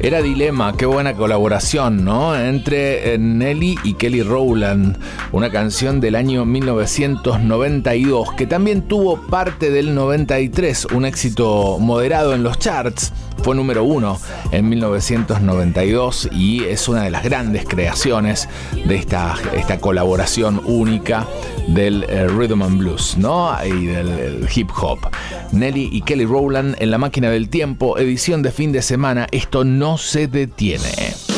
Era Dilema, qué buena colaboración, ¿no? Entre Nelly y Kelly Rowland, una canción del año 1992, que también tuvo parte del 93, un éxito moderado en los charts. Fue número 1 en 1992 y es una de las grandes creaciones de esta colaboración única del rhythm and blues, ¿no? Y del hip hop. Nelly y Kelly Rowland en La Máquina del Tiempo, edición de fin de semana. Esto no se detiene.